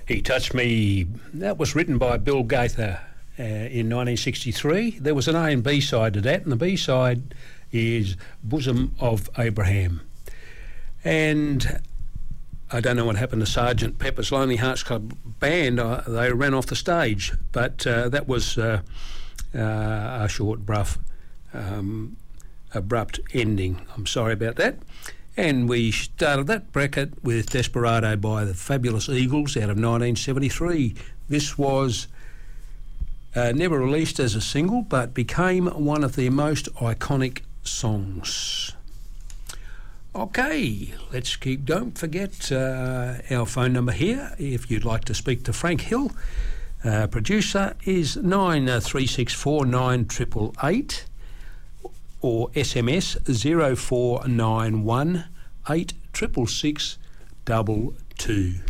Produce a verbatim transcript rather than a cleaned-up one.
He Touched Me, that was written by Bill Gaither uh, in nineteen sixty-three. There was an A and B side to that, and the B side is Bosom of Abraham. And I don't know what happened to Sergeant Pepper's Lonely Hearts Club Band. Uh, they ran off the stage, but uh, that was uh, uh, a short, bruff, um, abrupt ending. I'm sorry about that. And we started that bracket with Desperado by the Fabulous Eagles out of nineteen seventy-three. This was uh, never released as a single, but became one of their most iconic songs. Okay, let's keep. Don't forget uh, our phone number here if you'd like to speak to Frank Hill. Uh, producer is nine three six four nine eight eight eight. Or S M S zero four nine one eight six six six double two.